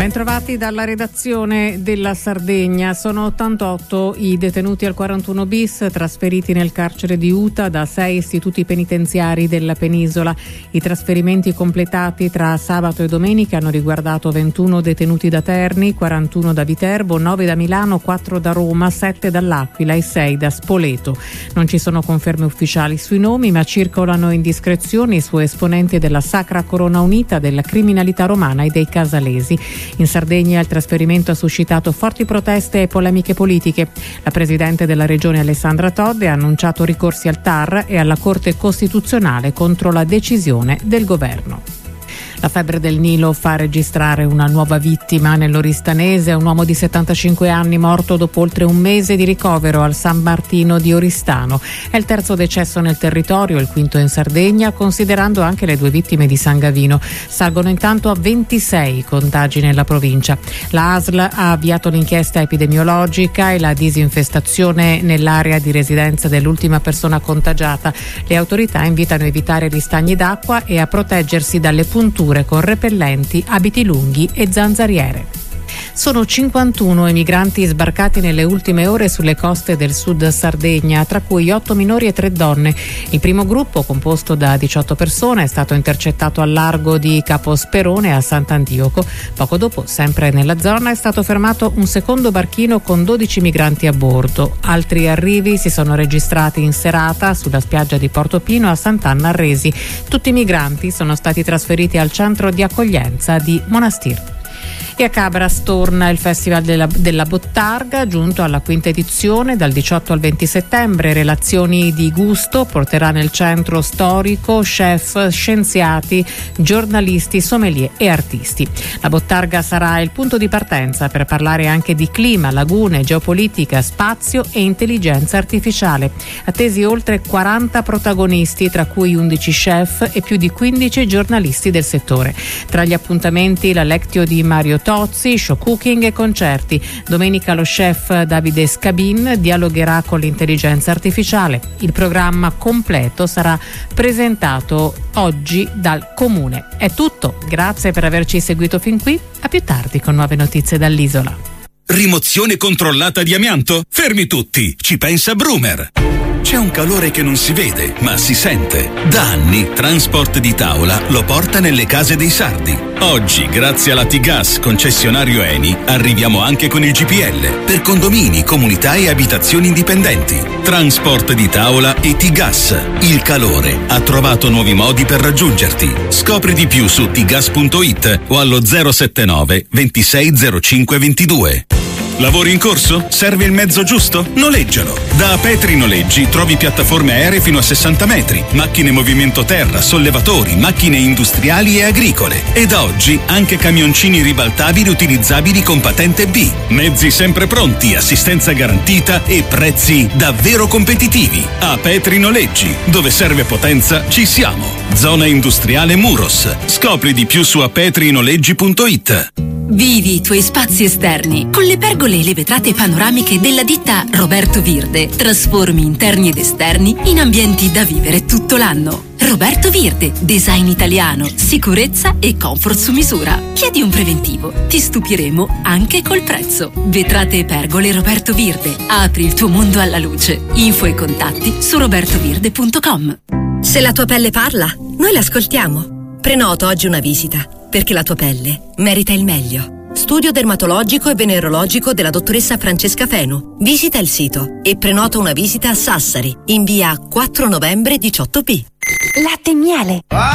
Bentrovati dalla redazione della Sardegna. Sono 88 i detenuti al 41 bis trasferiti nel carcere di Uta da 6 istituti penitenziari della penisola. I trasferimenti completati tra sabato e domenica hanno riguardato 21 detenuti da Terni, 41 da Viterbo, 9 da Milano, 4 da Roma, 7 dall'Aquila e 6 da Spoleto. Non ci sono conferme ufficiali sui nomi, ma circolano indiscrezioni su esponenti della Sacra Corona Unita, della criminalità romana e dei casalesi. In Sardegna il trasferimento ha suscitato forti proteste e polemiche politiche. La presidente della regione Alessandra Todde ha annunciato ricorsi al TAR e alla Corte Costituzionale contro la decisione del governo. La febbre del Nilo fa registrare una nuova vittima nell'Oristanese, un uomo di 75 anni morto dopo oltre un mese di ricovero al San Martino di Oristano. È il terzo decesso nel territorio, il quinto in Sardegna, considerando anche le 2 vittime di San Gavino. Salgono intanto a 26 i contagi nella provincia. La ASL ha avviato l'inchiesta epidemiologica e la disinfestazione nell'area di residenza dell'ultima persona contagiata. Le autorità invitano a evitare gli stagni d'acqua e a proteggersi dalle punture con repellenti, abiti lunghi e zanzariere. Sono 51 i migranti sbarcati nelle ultime ore sulle coste del sud Sardegna, tra cui 8 minori e 3 donne. Il primo gruppo, composto da 18 persone, è stato intercettato al largo di Caposperone a Sant'Antioco. Poco dopo, sempre nella zona, è stato fermato un secondo barchino con 12 migranti a bordo. Altri arrivi si sono registrati in serata sulla spiaggia di Portopino a Sant'Anna a Resi. Tutti i migranti sono stati trasferiti al centro di accoglienza di Monastir. E a Cabras torna il Festival della Bottarga, giunto alla 5ª edizione dal 18 al 20 settembre. Relazioni di gusto porterà nel centro storico chef, scienziati, giornalisti, sommelier e artisti. La Bottarga sarà il punto di partenza per parlare anche di clima, lagune, geopolitica, spazio e intelligenza artificiale. Attesi oltre 40 protagonisti, tra cui 11 chef e più di 15 giornalisti del settore. Tra gli appuntamenti la lectio di Mario Tozzi, show cooking e concerti. Domenica lo chef Davide Scabin dialogherà con l'intelligenza artificiale. Il programma completo sarà presentato oggi dal Comune. È tutto, grazie per averci seguito fin qui, a più tardi con nuove notizie dall'isola. Rimozione controllata di amianto? Fermi tutti, ci pensa Brumer. C'è un calore che non si vede, ma si sente. Da anni Transport di Tavola lo porta nelle case dei sardi. Oggi, grazie alla T-Gas concessionario Eni, arriviamo anche con il GPL per condomini, comunità e abitazioni indipendenti. Transport di Tavola e T-Gas. Il calore ha trovato nuovi modi per raggiungerti. Scopri di più su tgas.it o allo 079 2605 22. Lavori in corso? Serve il mezzo giusto? Noleggialo! Da Petri Noleggi trovi piattaforme aeree fino a 60 metri, macchine movimento terra, sollevatori, macchine industriali e agricole. E da oggi anche camioncini ribaltabili utilizzabili con patente B. Mezzi sempre pronti, assistenza garantita e prezzi davvero competitivi. A Petri Noleggi, dove serve potenza, ci siamo. Zona industriale Muros. Scopri di più su apetrinoleggi.it. Vivi i tuoi spazi esterni con le pergole e le vetrate panoramiche della ditta Roberto Virde. Trasformi interni ed esterni in ambienti da vivere tutto l'anno. Roberto Virde, design italiano, sicurezza e comfort su misura. Chiedi un preventivo, ti stupiremo anche col prezzo. Vetrate e pergole Roberto Virde. Apri il tuo mondo alla luce. Info e contatti su robertovirde.com. Se la tua pelle parla, noi l'ascoltiamo. Prenota oggi una visita, perché la tua pelle merita il meglio. Studio dermatologico e venerologico della dottoressa Francesca Fenu. Visita il sito e prenota una visita a Sassari, in via 4 novembre 18B. Latte e miele.